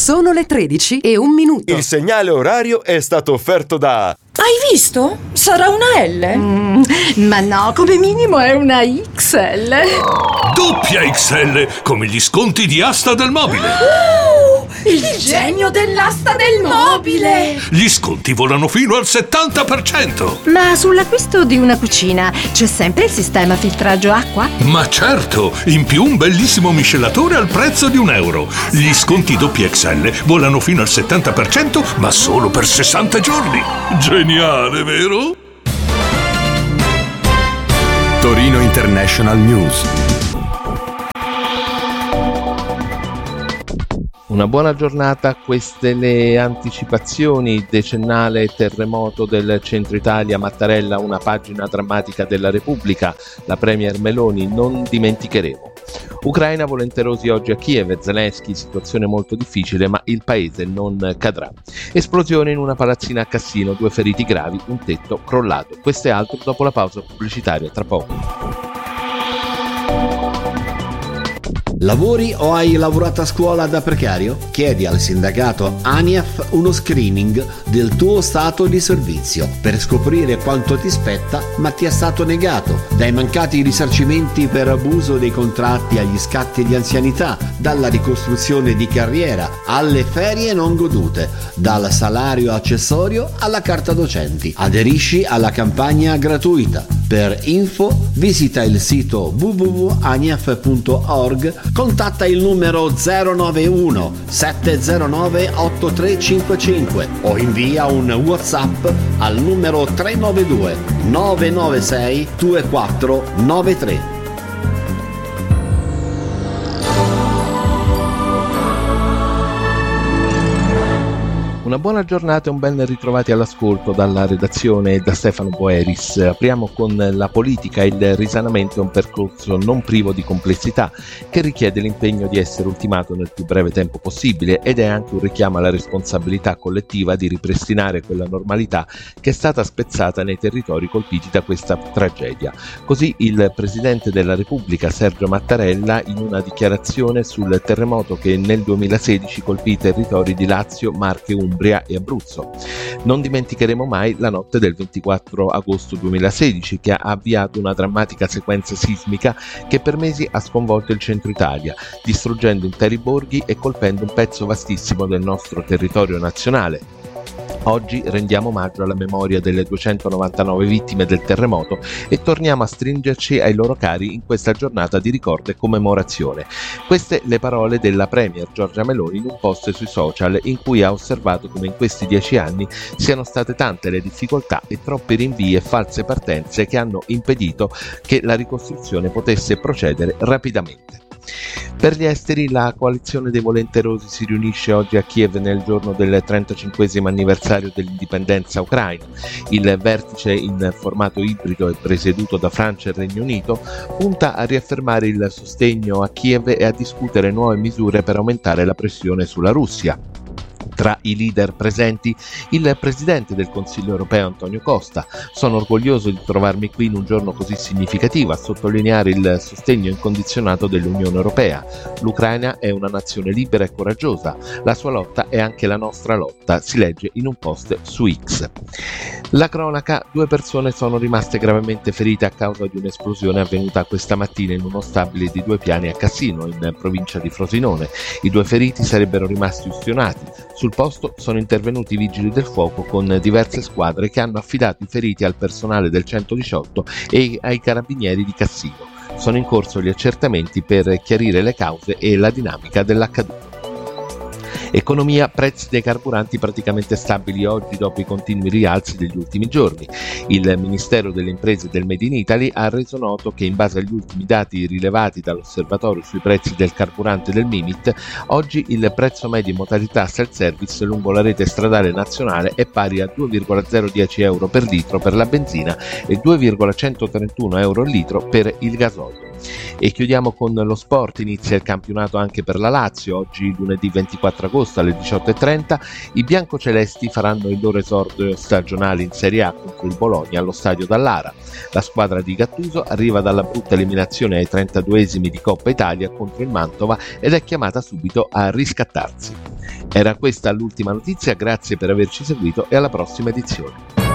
Sono le 13:01. Il segnale orario è stato offerto da... Hai visto? Sarà una L. Ma no, come minimo è una XL. Doppia XL, come gli sconti di Asta del Mobile. Il genio dell'asta del mobile. Gli sconti volano fino al 70%. Ma sull'acquisto di una cucina c'è sempre il sistema filtraggio acqua? Ma certo, in più un bellissimo miscelatore al prezzo di €1. Gli sconti doppia XL volano fino al 70%, ma solo per 60 giorni. Geniale, vero? Torino International News. Una buona giornata, queste le anticipazioni. Decennale terremoto del centro Italia, Mattarella, una pagina drammatica della Repubblica. La premier Meloni, non dimenticheremo. Ucraina, volenterosi oggi a Kiev, Zelensky, situazione molto difficile ma il paese non cadrà. Esplosione in una palazzina a Cassino, 2 feriti gravi, un tetto crollato. Questo e altro dopo la pausa pubblicitaria, tra poco. Lavori o hai lavorato a scuola da precario? Chiedi al sindacato ANIAF uno screening del tuo stato di servizio per scoprire quanto ti spetta ma ti è stato negato, dai mancati risarcimenti per abuso dei contratti agli scatti di anzianità, dalla ricostruzione di carriera alle ferie non godute, dal salario accessorio alla carta docenti. Aderisci alla campagna gratuita. Per info visita il sito www.aniaf.org, contatta il numero 091 709 8355 o invia un WhatsApp al numero 392 996 2493. Una buona giornata e un ben ritrovati all'ascolto dalla redazione e da Stefano Boeris. Apriamo con la politica. Il risanamento è un percorso non privo di complessità che richiede l'impegno di essere ultimato nel più breve tempo possibile ed è anche un richiamo alla responsabilità collettiva di ripristinare quella normalità che è stata spezzata nei territori colpiti da questa tragedia. Così il Presidente della Repubblica Sergio Mattarella in una dichiarazione sul terremoto che nel 2016 colpì i territori di Lazio, Marche, Umbria e Abruzzo. Non dimenticheremo mai la notte del 24 agosto 2016 che ha avviato una drammatica sequenza sismica che per mesi ha sconvolto il centro Italia, distruggendo interi borghi e colpendo un pezzo vastissimo del nostro territorio nazionale. Oggi rendiamo omaggio alla memoria delle 299 vittime del terremoto e torniamo a stringerci ai loro cari in questa giornata di ricordo e commemorazione. Queste le parole della premier Giorgia Meloni in un post sui social in cui ha osservato come in questi 10 anni siano state tante le difficoltà e troppi rinvii e false partenze che hanno impedito che la ricostruzione potesse procedere rapidamente. Per gli esteri, la coalizione dei volenterosi si riunisce oggi a Kiev nel giorno del 35esimo anniversario dell'indipendenza ucraina. Il vertice in formato ibrido e presieduto da Francia e Regno Unito punta a riaffermare il sostegno a Kiev e a discutere nuove misure per aumentare la pressione sulla Russia. Tra i leader presenti il Presidente del Consiglio europeo Antonio Costa. Sono orgoglioso di trovarmi qui in un giorno così significativo a sottolineare il sostegno incondizionato dell'Unione Europea. L'Ucraina è una nazione libera e coraggiosa. La sua lotta è anche la nostra lotta, si legge in un post su X. La cronaca: 2 persone sono rimaste gravemente ferite a causa di un'esplosione avvenuta questa mattina in uno stabile di 2 piani a Cassino, in provincia di Frosinone. I 2 feriti sarebbero rimasti ustionati. Sul posto sono intervenuti i vigili del fuoco con diverse squadre che hanno affidato i feriti al personale del 118 e ai carabinieri di Cassino. Sono in corso gli accertamenti per chiarire le cause e la dinamica dell'accaduto. Economia: prezzi dei carburanti praticamente stabili oggi dopo i continui rialzi degli ultimi giorni. Il Ministero delle Imprese e del Made in Italy ha reso noto che in base agli ultimi dati rilevati dall'osservatorio sui prezzi del carburante del Mimit, oggi il prezzo medio in modalità self-service lungo la rete stradale nazionale è pari a 2,010 euro per litro per la benzina e 2,131 euro al litro per il gasolio. E chiudiamo con lo sport. Inizia il campionato anche per la Lazio. Oggi lunedì 24 agosto alle 18:30 i biancocelesti faranno il loro esordio stagionale in Serie A contro il Bologna allo stadio Dallara. La squadra di Gattuso arriva dalla brutta eliminazione ai 32esimi di Coppa Italia contro il Mantova ed è chiamata subito a riscattarsi. Era questa l'ultima notizia, grazie per averci seguito e alla prossima edizione.